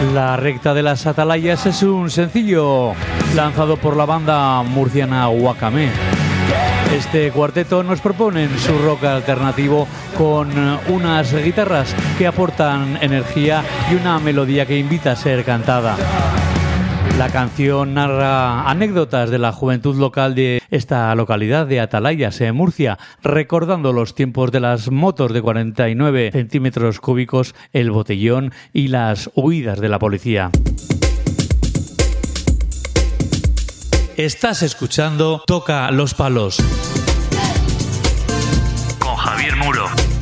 La recta de las Atalayas es un sencillo lanzado por la banda murciana Guacamé. Este cuarteto nos propone su rock alternativo con unas guitarras que aportan energía y una melodía que invita a ser cantada. La canción narra anécdotas de la juventud local de esta localidad de Atalayas, en Murcia, recordando los tiempos de las motos de 49 centímetros cúbicos, el botellón y las huidas de la policía. Estás escuchando Toca los Palos con Javier Muro.